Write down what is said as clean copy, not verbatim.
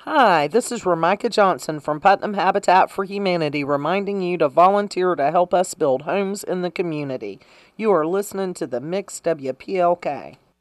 Hi, this is Ramika Johnson from Putnam Habitat for Humanity reminding you to volunteer to help us build homes in the community. You are listening to the Mix WPLK.